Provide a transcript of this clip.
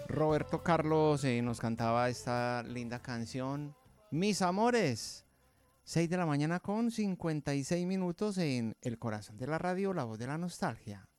Roberto Carlos nos cantaba esta linda canción, Mis Amores. 6 de la mañana con 56 minutos en el corazón de la radio, la voz de la nostalgia.